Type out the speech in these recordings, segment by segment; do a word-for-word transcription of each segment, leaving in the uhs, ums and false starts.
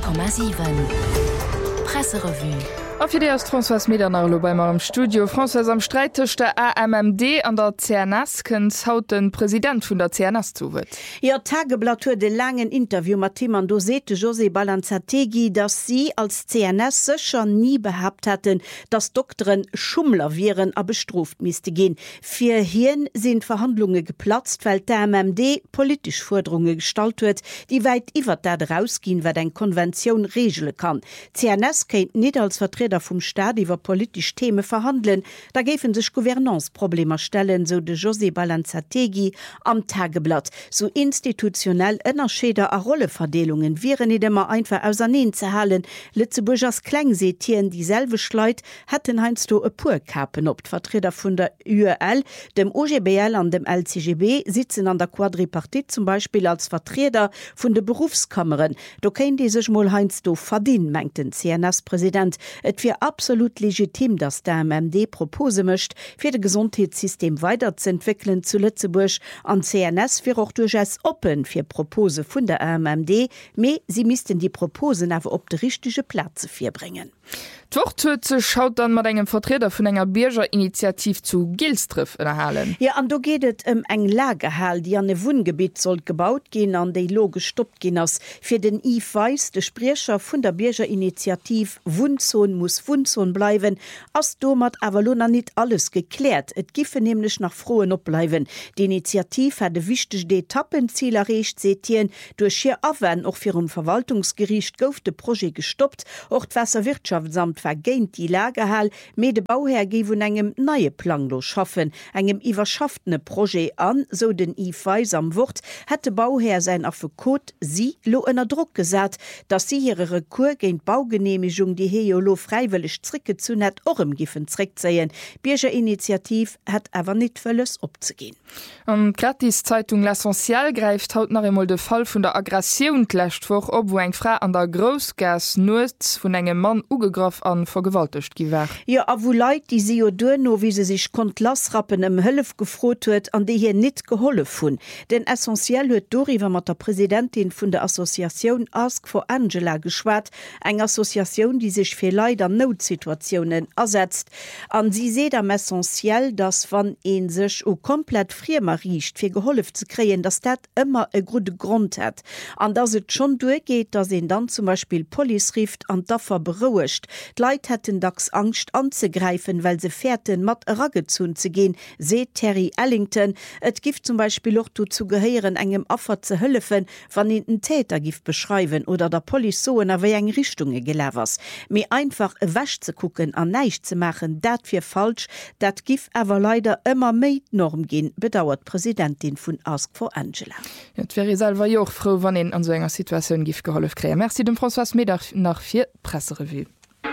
Komma sieben Presserevue. Auf Idee aus François Medernarlo bei mir im Studio. François am Streitisch der A M M D an der C N S kennt haut den Präsident von der C N S zu wird. Ja, Tageblatt hue de langen Interview mit Timon Dosete José Balanzategi, dass sie als C N S sicher nie behauptet hätten, dass Doktoren Schummler wären, aber bestruft müsste gehen. Für hierhin sind Verhandlungen geplatzt, weil der A M M D politisch Forderungen gestaltet wird, die weit über das rausgehen, wer eine Konvention regeln kann. C N S kennt nicht als Vertreter vom Staat über politische Themen verhandeln, da geben sich Gouvernance-Probleme stellen, so de José Balanzategi am Tageblatt. So institutionell Unterschiede a Rolleverdelungen wären nicht immer einfach auseinanderzuhalten. Lützeburgers Kleinseetieren dieselbe Schleit hätten heinst du e Purkapen op. Vertreter von der U E L, dem O G B L und dem L C G B sitzen an der Quadripartite zum Beispiel als Vertreter von den Berufskammern. Da können die sich mal heinst du verdienen, meint den C N S-Präsident. Et wird absolut legitim, dass der A M M D Propose mischt, für das Gesundheitssystem weiterzuentwickeln zu Lützeburg. An C N S wird auch durchaus open für Propose von der A M M D, aber sie müssten die Proposen aber auf die richtige Plätze bringen. Tochtze schaut dann mat engem Vertreter vun enger Biergerinitiativ zu Gilstriff erhalen. Ja, an do gehtt um eng Lagerhall, die an e Wohngebiet soll gebaut gehen, an déi lo gestoppt gin ass. Fir den I F A S, de Sprecher vun der Biergerinitiativ Wundzon muss Wundzon bleiwen, ass domat Avalona nicht alles geklärt. Et giffe nämlich nach frohen opbleiwen. Die Initiativ hat de wichtig de Etappenziel erreicht, setien, durch hier Awen och fir um Verwaltungsgericht gouf de Projekt gestoppt, och d'Wasserwirtschaftsamt vergeint die Lagerhall, me de Bauherr gewun engem neue Planlo schaffen, engem iwwerschaftene Projekt an, so den I F A S am Wort, hätte Bauherr sein Affekot sie lo ënner Druck gesat, dass sie ihre Rekur géint Baugenehmigung die Heolo freiwillig Zricke zu net orem giffen zrick seien. Biergerinitiativ hat aber nicht völlig opzugehen. Am Gratis Zeitung L'Essentiel greift haut nach einmal de Fall vun der Aggression lächt vor, ob wo eng Frau an der Großgas Nutz vun engem Mann ugegraf an vergewaltigt gewer. Ja, a wo Leiit die se no wie se sich kont lassrappen em Hëllef gefrot huet, an de hier net geholle vun. Den Essentiel huet doriwer mat der Präsidentin vun der Assoziation Ask for Angela geschwat, eng Assoziation, die sich fir leider Notsituationen ersetzt. An sie seht am Essentiel, dass wann een sech o komplett friemer riecht, fir geholf zu kreen, dass dat immer e gute Grund hat. An dass het schon durchgeht, dass en dann zum Beispiel Police rift an daffer berouecht. Leiit hätten dacks Angst anzugreifen, weil se fährten mat raggezun zu gehen, seht Terry Ellington. Et gift zum Beispiel auch dazu gehören, engem Affer zu hülfen, wann ihn den Täter gift beschreiben oder der Polisoen awer eng Richtunge gelevers. Me einfach wäsch zu gucken, an neich zu machen, dat fir falsch, dat gif awer leider immer méi Norm gehen, bedauert Präsidentin vun Ask for Angela. Ja, wäre selber joch froh, wann en an so enger Situation gif geholf kreieren. Merci dem François Meder nach vier Presserevue.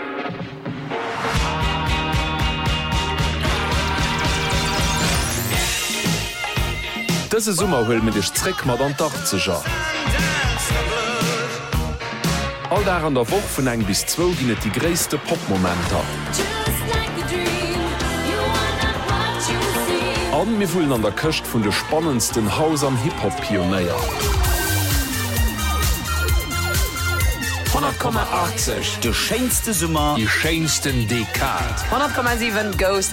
Dëse Summer hull mit dech Zréck mat an Dach ze ja. All da an der Woch vun eng bis zwo ginnet die gréste Popmomenter. An mir vullen an der Köcht vun de spannendsten Haus am Hip-Hop-Pionéier. hundert Komma achtzig de scheinste Summer, die scheinsten Dekad. hundert Komma sieben Ghost